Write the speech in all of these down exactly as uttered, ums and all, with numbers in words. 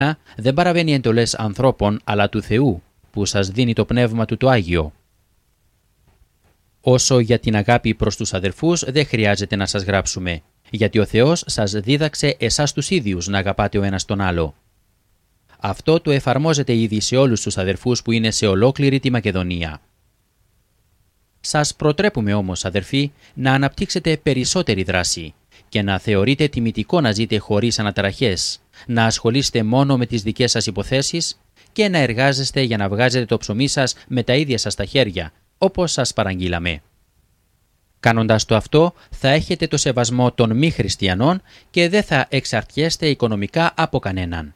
δεν παραβαίνει εντολές ανθρώπων, αλλά του Θεού, που σας δίνει το Πνεύμα Του το Άγιο. Όσο για την αγάπη προς τους αδερφούς, δεν χρειάζεται να σας γράψουμε, γιατί ο Θεός σας δίδαξε εσάς τους ίδιους να αγαπάτε ο ένας τον άλλο. Αυτό το εφαρμόζεται ήδη σε όλους τους αδερφούς που είναι σε ολόκληρη τη Μακεδονία. Σας προτρέπουμε όμως, αδερφοί, να αναπτύξετε περισσότερη δράση και να θεωρείτε τιμητικό να ζείτε χωρίς αναταραχές, να ασχολείστε μόνο με τις δικές σας υποθέσεις και να εργάζεστε για να βγάζετε το ψωμί σας με τα ίδια σας τα χέρια, όπως σας παραγγείλαμε. Κάνοντας το αυτό, θα έχετε το σεβασμό των μη χριστιανών και δεν θα εξαρτιέστε οικονομικά από κανέναν.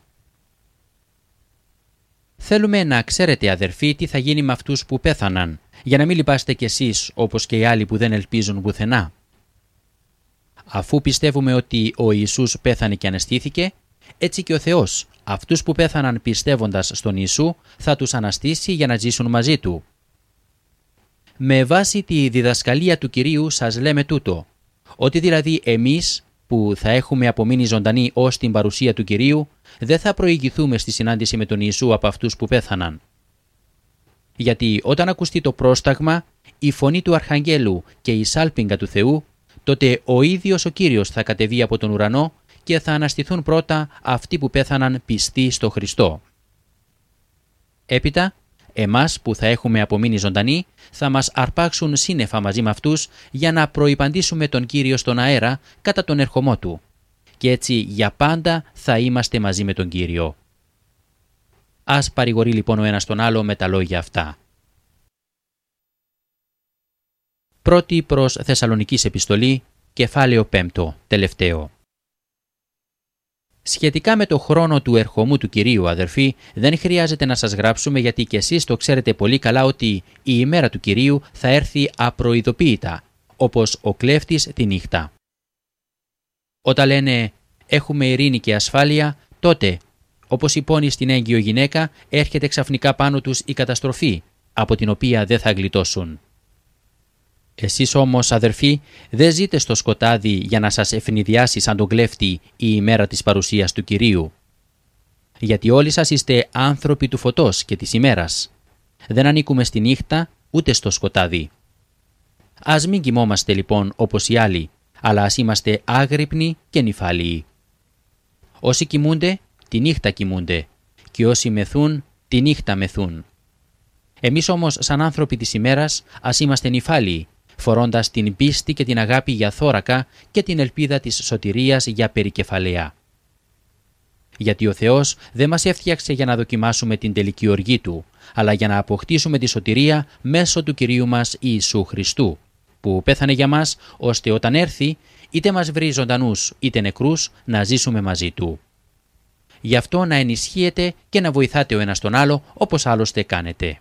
Θέλουμε να ξέρετε, αδερφοί, τι θα γίνει με αυτούς που πέθαναν, για να μην λυπάστε κι εσείς όπως και οι άλλοι που δεν ελπίζουν πουθενά. Αφού πιστεύουμε ότι ο Ιησούς πέθανε και αναστήθηκε, έτσι και ο Θεός, αυτούς που πέθαναν πιστεύοντας στον Ιησού, θα τους αναστήσει για να ζήσουν μαζί Του. Με βάση τη διδασκαλία του Κυρίου σας λέμε τούτο, ότι δηλαδή εμείς που θα έχουμε απομείνει ζωντανοί ως την παρουσία του Κυρίου, δεν θα προηγηθούμε στη συνάντηση με τον Ιησού από αυτούς που πέθαναν. Γιατί όταν ακουστεί το πρόσταγμα, η φωνή του Αρχαγγέλου και η σάλπιγγα του Θεού, τότε ο ίδιος ο Κύριος θα κατεβεί από τον ουρανό και θα αναστηθούν πρώτα αυτοί που πέθαναν πιστοί στο Χριστό. Έπειτα, εμάς που θα έχουμε απομείνει ζωντανοί, θα μας αρπάξουν σύννεφα μαζί με αυτούς για να προϋπαντήσουμε τον Κύριο στον αέρα κατά τον ερχομό Του. Και έτσι για πάντα θα είμαστε μαζί με τον Κύριο. Ας παρηγορεί λοιπόν ο ένας τον άλλο με τα λόγια αυτά. Πρώτη προς Θεσσαλονικής επιστολή, κεφάλαιο πέμπτο, τελευταίο. Σχετικά με το χρόνο του ερχομού του Κυρίου, αδερφοί, δεν χρειάζεται να σας γράψουμε, γιατί και εσείς το ξέρετε πολύ καλά ότι η ημέρα του Κυρίου θα έρθει απροειδοποίητα, όπως ο κλέφτης τη νύχτα. Όταν λένε «έχουμε ειρήνη και ασφάλεια», τότε, όπως υπόνει στην έγκυο γυναίκα, έρχεται ξαφνικά πάνω τους η καταστροφή, από την οποία δεν θα γλιτώσουν. Εσείς όμως, αδερφοί, δεν ζείτε στο σκοτάδι για να σας ευνηδιάσει σαν τον κλέφτη η ημέρα της παρουσίας του Κυρίου. Γιατί όλοι σας είστε άνθρωποι του φωτός και της ημέρας. Δεν ανήκουμε στη νύχτα ούτε στο σκοτάδι. Ας μην κοιμόμαστε λοιπόν όπως οι άλλοι, αλλά ας είμαστε άγρυπνοι και νηφάλιοι. Όσοι κοιμούνται, τη νύχτα κοιμούνται, και όσοι μεθούν, τη νύχτα μεθούν. Εμείς όμως, σαν άνθρωποι της ημέρας, ας είμαστε νηφάλιοι, φορώντας την πίστη και την αγάπη για θώρακα και την ελπίδα της σωτηρίας για περικεφαλαία. Γιατί ο Θεός δεν μας έφτιαξε για να δοκιμάσουμε την τελική οργή Του, αλλά για να αποκτήσουμε τη σωτηρία μέσω του Κυρίου μας Ιησού Χριστού, που πέθανε για μας, ώστε όταν έρθει, είτε μας βρει ζωντανούς είτε νεκρούς, να ζήσουμε μαζί Του. Γι' αυτό να ενισχύετε και να βοηθάτε ο ένας τον άλλο, όπως άλλωστε κάνετε.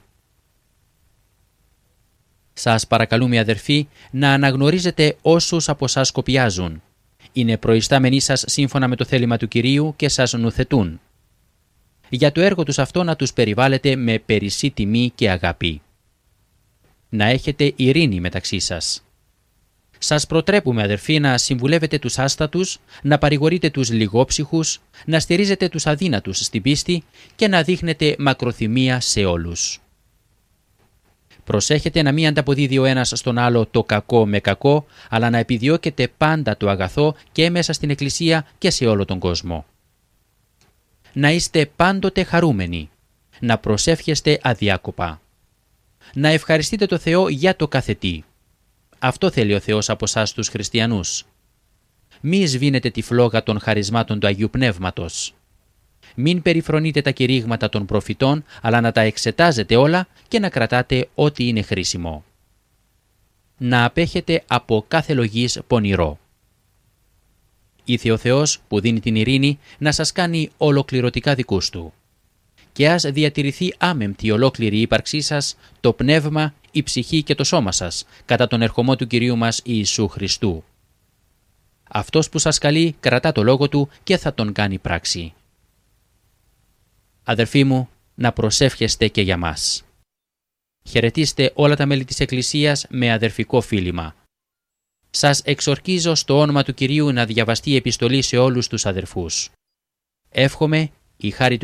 Σας παρακαλούμε, αδερφοί, να αναγνωρίζετε όσους από σας κοπιάζουν. Είναι προϊστάμενοι σας σύμφωνα με το θέλημα του Κυρίου και σας νουθετούν. Για το έργο τους αυτό να τους περιβάλλετε με περισσή τιμή και αγάπη. Να έχετε ειρήνη μεταξύ σας. Σας προτρέπουμε, αδερφοί, να συμβουλεύετε τους άστατους, να παρηγορείτε τους λιγόψυχους, να στηρίζετε τους αδύνατους στην πίστη και να δείχνετε μακροθυμία σε όλους. Προσέχετε να μην ανταποδίδει ο ένας στον άλλο το κακό με κακό, αλλά να επιδιώκετε πάντα το αγαθό και μέσα στην Εκκλησία και σε όλο τον κόσμο. Να είστε πάντοτε χαρούμενοι, να προσεύχεστε αδιάκοπα. Να ευχαριστείτε το Θεό για το κάθε τι. Αυτό θέλει ο Θεός από εσάς τους χριστιανούς. Μη σβήνετε τη φλόγα των χαρισμάτων του Αγίου Πνεύματος. Μην περιφρονείτε τα κηρύγματα των προφητών, αλλά να τα εξετάζετε όλα και να κρατάτε ό,τι είναι χρήσιμο. Να απέχετε από κάθε λογής πονηρό. Ήθε ο Θεός που δίνει την ειρήνη να σας κάνει ολοκληρωτικά δικούς Του. Και ας διατηρηθεί άμεμπτη ολόκληρη η ύπαρξή σας, το πνεύμα, η ψυχή και το σώμα σας, κατά τον ερχομό του Κυρίου μας Ιησού Χριστού. Αυτός που σας καλεί κρατά το λόγο Του και θα τον κάνει πράξη. Αδερφοί μου, να προσεύχεστε και για μας. Χαιρετίστε όλα τα μέλη της Εκκλησίας με αδερφικό φίλημα. Σας εξορκίζω στο όνομα του Κυρίου να διαβαστεί η επιστολή σε όλους τους αδερφούς. Εύχομαι Η χάρη